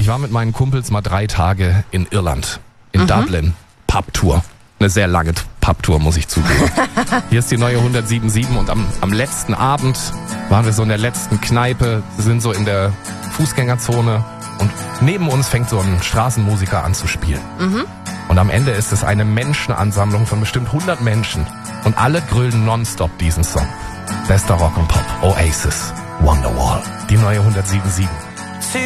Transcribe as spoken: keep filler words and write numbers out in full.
Ich war mit meinen Kumpels mal drei Tage in Irland, in Mhm. Dublin, Pubtour. Eine sehr lange Pubtour, muss ich zugeben. Hier ist die neue hundertsieben Komma sieben und am, am letzten Abend waren wir so in der letzten Kneipe, sind so in der Fußgängerzone und neben uns fängt so ein Straßenmusiker an zu spielen. Mhm. Und am Ende ist es eine Menschenansammlung von bestimmt hundert Menschen und alle grölen nonstop diesen Song. Bester Rock und Pop, Oasis, Wonderwall, die neue hundertsieben Komma sieben.